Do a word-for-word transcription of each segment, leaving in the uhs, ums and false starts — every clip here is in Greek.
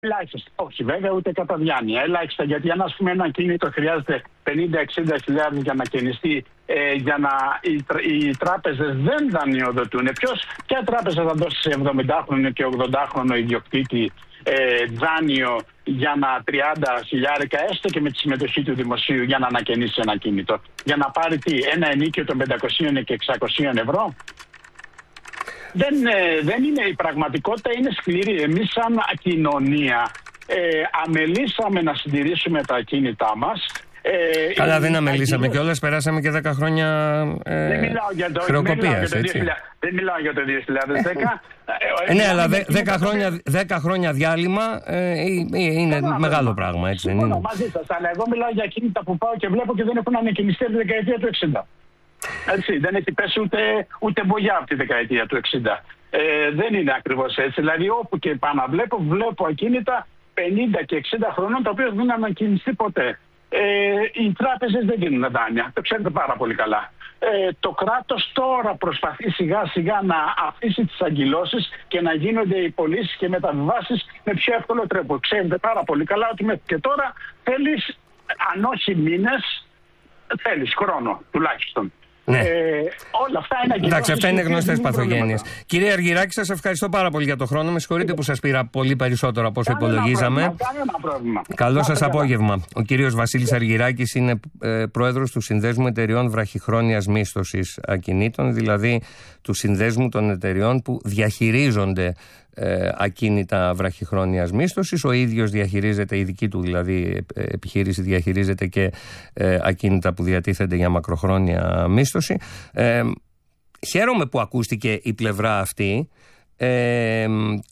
Ελάχιστα. Όχι, βέβαια, ούτε κατά διάνοια. Ελάχιστα, γιατί αν ας πούμε ένα κίνητο χρειάζεται πενήντα με εξήντα χιλιάδες για να κενιστεί, ε, για να οι, οι τράπεζες δεν δανειοδοτούν. Ποιος, ποια τράπεζα θα δώσει σε εβδομηντάχρονο και ογδοντάχρονο ιδιοκτήτη ε, δάνειο για να τριάντα χιλιάρικα, έστω και με τη συμμετοχή του δημοσίου, για να ανακαινήσει ένα κίνητο? Για να πάρει τι, ένα ενίκιο των πεντακοσίων και εξακοσίων ευρώ? Δεν, ε, δεν είναι, η πραγματικότητα είναι σκληρή. Εμείς σαν κοινωνία ε, αμελήσαμε να συντηρήσουμε τα ακίνητά μας. Ε, Καλά, δεν αμελήσαμε κιόλας, περάσαμε και δέκα χρόνια ε, δεν μιλάω για το, χρεοκοπίας, δεν έτσι. Δεν μιλάω για το δύο χιλιάδες δέκα. ε, ναι, αλλά δέκα χρόνια, δέκα χρόνια διάλειμμα ε, είναι Φέβαια, μεγάλο πράγμα, έτσι δεν είναι? Μαζί σας, αλλά εγώ μιλάω για ακίνητα που πάω και βλέπω και δεν έχουν ανακοινιστεί από τη δεκαετία του εξήντα. Έτσι, δεν έχει πέσει ούτε, ούτε μπογιά από τη δεκαετία του εξήντα. Ε, δεν είναι ακριβώς έτσι. Δηλαδή, όπου και πάνω βλέπω, βλέπω ακίνητα πενήντα και εξήντα χρονών, τα οποία δεν έχουν ανακοινιστεί ποτέ. Ε, οι τράπεζες δεν δίνουν δάνεια. Το ξέρετε πάρα πολύ καλά. Ε, το κράτος τώρα προσπαθεί σιγά σιγά να αφήσει τις αγκυλώσεις και να γίνονται οι πωλήσεις και μεταβιβάσεις με πιο εύκολο τρόπο. Ξέρετε πάρα πολύ καλά ότι μέχρι και τώρα θέλεις, αν όχι μήνες, θέλεις χρόνο τουλάχιστον. Ναι. Ε, όλα αυτά είναι Εντάξει, αυτά είναι γνωστές παθογένειες. Κύριε Αργυράκη, σας ευχαριστώ πάρα πολύ για τον χρόνο. Με συγχωρείτε που σας πήρα πολύ περισσότερο από όσο υπολογίζαμε. Καλό σας απόγευμα. Ο κύριος Βασίλης Αργυράκης είναι ε, πρόεδρος του Συνδέσμου Εταιριών Βραχυχρόνιας Μίσθωσης Ακινήτων, δηλαδή του Συνδέσμου των εταιριών που διαχειρίζονται ε, ακίνητα βραχυχρόνιας μίσθωσης. Ο ίδιος διαχειρίζεται, η δική του δηλαδή επιχείρηση διαχειρίζεται και ε, ακίνητα που διατίθενται για μακροχρόνια μίσθωση. Ε, χαίρομαι που ακούστηκε η πλευρά αυτή, ε,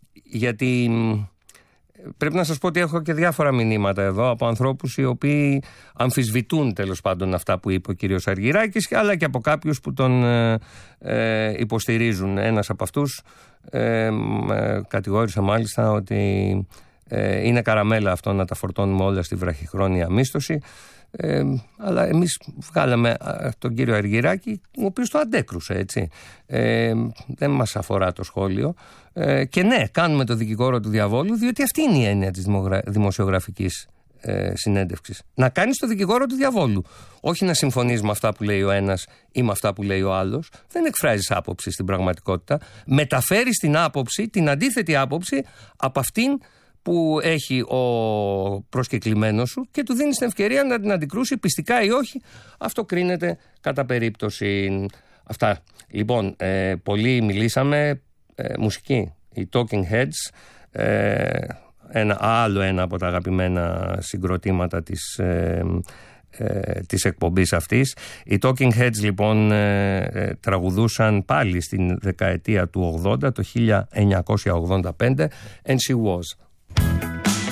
γιατί πρέπει να σας πω ότι έχω και διάφορα μηνύματα εδώ από ανθρώπους οι οποίοι αμφισβητούν τέλος πάντων αυτά που είπε ο κύριος Αργυράκης, αλλά και από κάποιους που τον ε, ε, υποστηρίζουν. Ένας από αυτούς ε, ε, κατηγόρησε μάλιστα ότι ε, είναι καραμέλα αυτό να τα φορτώνουμε όλα στη βραχυχρόνια μίσθωση. Ε, αλλά εμείς βγάλαμε τον κύριο Αργυράκη, ο οποίος το αντέκρουσε, έτσι. Ε, δεν μας αφορά το σχόλιο. Ε, και ναι, κάνουμε το δικηγόρο του διαβόλου, διότι αυτή είναι η έννοια της δημοσιογραφικής ε, συνέντευξης. Να κάνεις το δικηγόρο του διαβόλου. Όχι να συμφωνείς με αυτά που λέει ο ένας ή με αυτά που λέει ο άλλος. Δεν εκφράζεις άποψη στην πραγματικότητα. Μεταφέρεις την άποψη, την αντίθετη άποψη από αυτήν που έχει ο προσκεκλημένος σου και του δίνεις την ευκαιρία να την αντικρούσει πιστικά ή όχι. Αυτό κρίνεται κατά περίπτωση. Αυτά. Λοιπόν, ε, πολύ μιλήσαμε. Ε, μουσική, οι Talking Heads, ε, ένα, άλλο ένα από τα αγαπημένα συγκροτήματα της, ε, ε, της εκπομπής αυτής. Οι Talking Heads λοιπόν ε, ε, τραγουδούσαν πάλι στην δεκαετία του ογδόντα, το χίλια εννιακόσια ογδόντα πέντε, And She Was